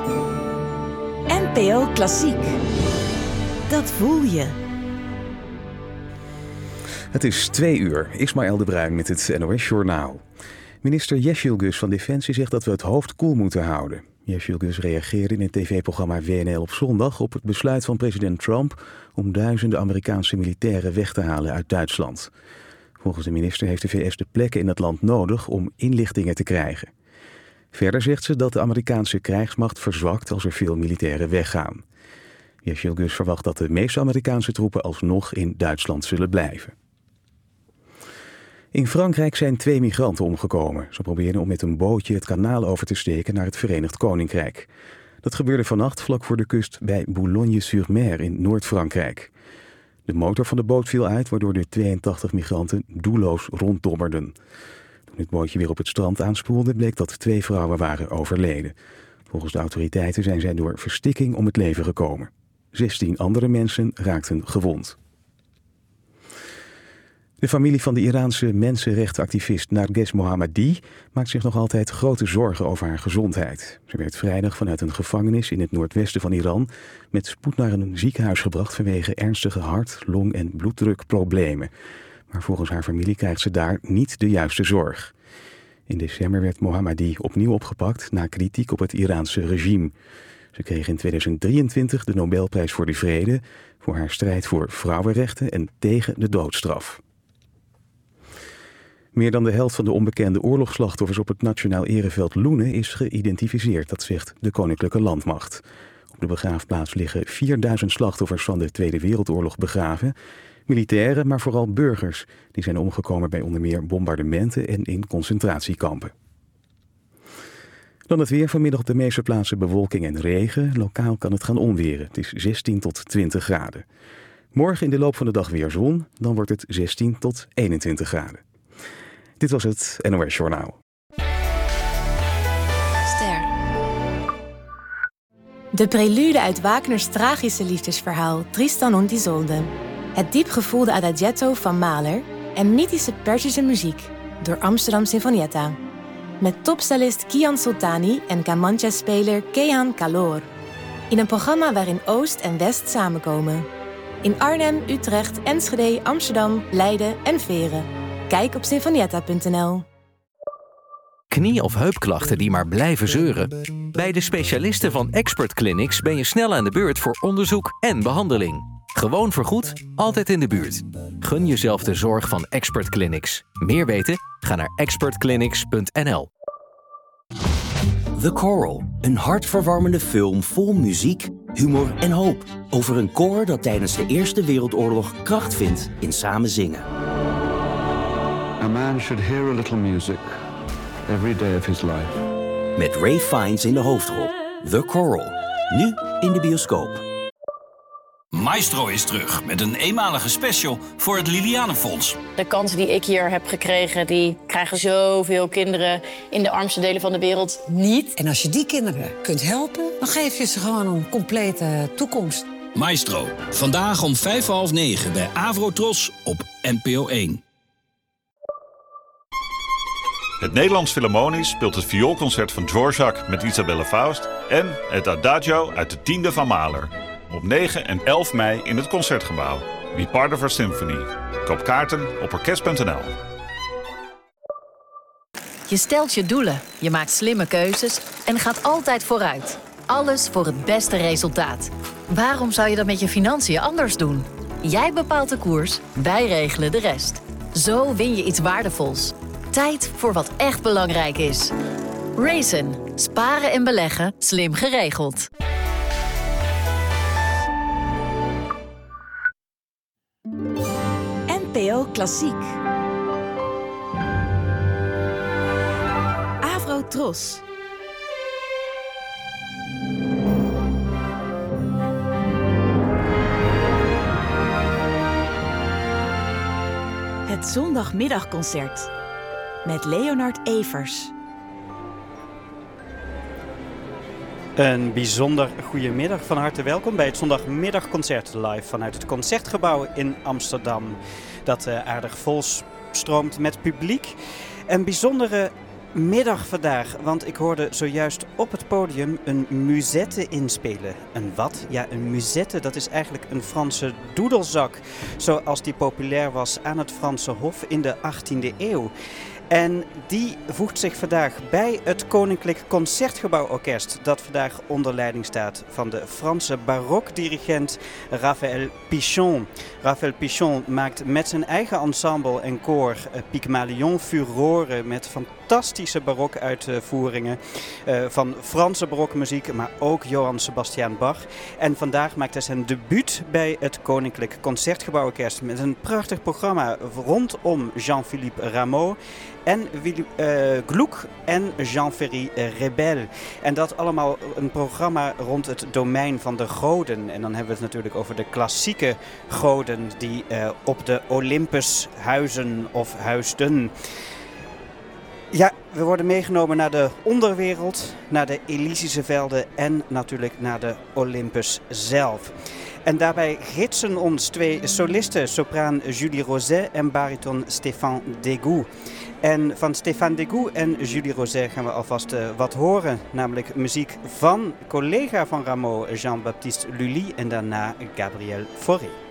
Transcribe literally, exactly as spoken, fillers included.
N P O Klassiek. Dat voel je. Het is twee uur. Ismaël de Bruin met het N O S-journaal. Minister Yeşilgöz van Defensie zegt dat we het hoofd koel moeten houden. Yeşilgöz reageerde in het tv-programma W N L op zondag op het besluit van president Trump om duizenden Amerikaanse militairen weg te halen uit Duitsland. Volgens de minister heeft de V S de plekken in het land nodig om inlichtingen te krijgen. Verder zegt ze dat de Amerikaanse krijgsmacht verzwakt als er veel militairen weggaan. Yeşilgöz verwacht dat de meeste Amerikaanse troepen alsnog in Duitsland zullen blijven. In Frankrijk zijn twee migranten omgekomen. Ze probeerden om met een bootje het kanaal over te steken naar het Verenigd Koninkrijk. Dat gebeurde vannacht vlak voor de kust bij Boulogne-sur-Mer in Noord-Frankrijk. De motor van de boot viel uit, waardoor de tweeëntachtig migranten doelloos ronddobberden. Toen het bootje weer op het strand aanspoelde, bleek dat twee vrouwen waren overleden. Volgens de autoriteiten zijn zij door verstikking om het leven gekomen. zestien andere mensen raakten gewond. De familie van de Iraanse mensenrechtenactivist Narges Mohammadi maakt zich nog altijd grote zorgen over haar gezondheid. Ze werd vrijdag vanuit een gevangenis in het noordwesten van Iran met spoed naar een ziekenhuis gebracht vanwege ernstige hart-, long- en bloeddrukproblemen. Maar volgens haar familie krijgt ze daar niet de juiste zorg. In december werd Mohammadi opnieuw opgepakt na kritiek op het Iraanse regime. Ze kreeg in tweeduizend drieëntwintig de Nobelprijs voor de Vrede voor haar strijd voor vrouwenrechten en tegen de doodstraf. Meer dan de helft van de onbekende oorlogsslachtoffers op het Nationaal Ereveld Loenen is geïdentificeerd, dat zegt de Koninklijke Landmacht. Op de begraafplaats liggen vierduizend slachtoffers van de Tweede Wereldoorlog begraven. Militairen, maar vooral burgers, die zijn omgekomen bij onder meer bombardementen en in concentratiekampen. Dan het weer. Vanmiddag op de meeste plaatsen bewolking en regen. Lokaal kan het gaan onweren. Het is zestien tot twintig graden. Morgen in de loop van de dag weer zon. Dan wordt het zestien tot eenentwintig graden. Dit was het N O S-journaal. Ster. De prelude uit Wagners tragische liefdesverhaal Tristan und Isolde. Het diepgevoelde adagietto van Mahler en mythische Perzische muziek door Amsterdam Sinfonietta. Met topcellist Kian Soltani en Kamancha-speler Kehan Kalor. In een programma waarin Oost en West samenkomen. In Arnhem, Utrecht, Enschede, Amsterdam, Leiden en Veren. Kijk op sinfonietta punt n l. Knie- of heupklachten die maar blijven zeuren? Bij de specialisten van Expert Clinics ben je snel aan de beurt voor onderzoek en behandeling. Gewoon vergoed, altijd in de buurt. Gun jezelf de zorg van Expert Clinics. Meer weten? Ga naar expert clinics punt n l. The Coral, een hartverwarmende film vol muziek, humor en hoop. Over een koor dat tijdens de Eerste Wereldoorlog kracht vindt in samen zingen. A man should hear a little music every day of his life. Met Ray Fiennes in de hoofdrol. The Coral. Nu in de bioscoop. Maestro is terug met een eenmalige special voor het Lilianenfonds. De kansen die ik hier heb gekregen, die krijgen zoveel kinderen in de armste delen van de wereld niet. En als je die kinderen kunt helpen, dan geef je ze gewoon een complete toekomst. Maestro, vandaag om vijf voor half negen bij Avrotros op N P O één. Het Nederlands Philharmonisch speelt het vioolconcert van Dvorak met Isabelle Faust en het Adagio uit de tiende van Mahler. Op negen en elf mei in het Concertgebouw. Be part of our symphony. Koop kaarten op orkest punt n l. Je stelt je doelen, je maakt slimme keuzes en gaat altijd vooruit. Alles voor het beste resultaat. Waarom zou je dat met je financiën anders doen? Jij bepaalt de koers, wij regelen de rest. Zo win je iets waardevols. Tijd voor wat echt belangrijk is. Raisin. Sparen en beleggen. Slim geregeld. N P O Klassiek. Avrotros. Het zondagmiddagconcert met Leonard Evers. Een bijzonder goedemiddag, van harte welkom bij het zondagmiddagconcert live vanuit het Concertgebouw in Amsterdam. Dat uh, aardig vol stroomt met publiek. Een bijzondere middag vandaag, want ik hoorde zojuist op het podium een musette inspelen. Een wat? Ja, een musette, dat is eigenlijk een Franse doedelzak, zoals die populair was aan het Franse Hof in de achttiende eeuw. En die voegt zich vandaag bij het Koninklijk Concertgebouworkest, dat vandaag onder leiding staat van de Franse barokdirigent Raphaël Pichon. Raphaël Pichon maakt met zijn eigen ensemble en koor Pygmalion Furore met fantastische barokuitvoeringen uh, van Franse barokmuziek, maar ook Johann Sebastian Bach. En vandaag maakt hij zijn debuut bij het Koninklijk Concertgebouworkest met een prachtig programma rondom Jean-Philippe Rameau en Willy, uh, Gluck en Jean-Ferry Rebel. En dat allemaal een programma rond het domein van de goden. En dan hebben we het natuurlijk over de klassieke goden die uh, op de Olympus huizen of huisden. Ja, we worden meegenomen naar de onderwereld, naar de Elysische velden en natuurlijk naar de Olympus zelf. En daarbij gidsen ons twee solisten, sopraan Julie Roset en bariton Stéphane Degout. En van Stéphane Degout en Julie Roset gaan we alvast uh, wat horen. Namelijk muziek van collega van Rameau, Jean-Baptiste Lully en daarna Gabriel Fauré.